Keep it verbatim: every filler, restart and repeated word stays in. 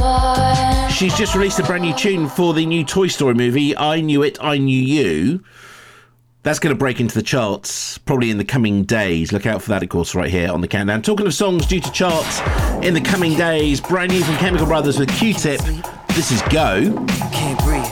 She's just released a brand new tune for the new Toy Story movie, I Knew It, I Knew You. That's going to break into the charts probably in the coming days. Look out for that, of course, right here on the countdown. Talking of songs due to charts in the coming days, brand new from Chemical Brothers with Q-Tip. This is Go.